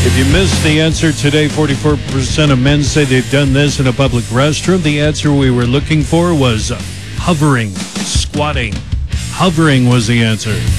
If you missed the answer today, 44% of men say they've done this in a public restroom. The answer we were looking for was hovering, squatting. Hovering was the answer.